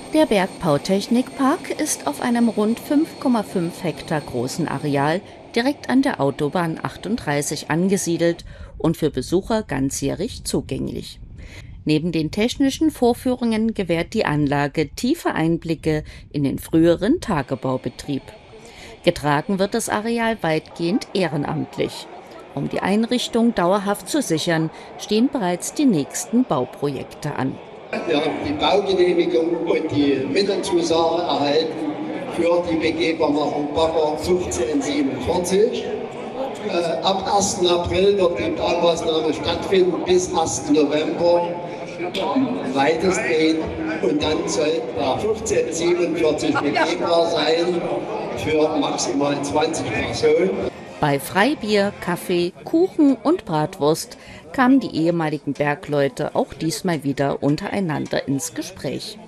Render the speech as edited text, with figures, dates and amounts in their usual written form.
Der Bergbautechnikpark ist auf einem rund 5,5 Hektar großen Areal direkt an der Autobahn 38 angesiedelt und für Besucher ganzjährig zugänglich. Neben den technischen Vorführungen gewährt die Anlage tiefe Einblicke in den früheren Tagebaubetrieb. Getragen wird das Areal weitgehend ehrenamtlich. Um die Einrichtung dauerhaft zu sichern, stehen bereits die nächsten Bauprojekte an. Wir haben die Baugenehmigung und die Mittelzusage erhalten für die Begehbarmachung Bagger 1547. Ab 1. April wird die Baumaßnahme stattfinden, bis 1. November weitestgehend. Und dann soll der 1547 begehbar sein für maximal 20 Personen. Bei Freibier, Kaffee, Kuchen und Bratwurst kamen die ehemaligen Bergleute auch diesmal wieder untereinander ins Gespräch.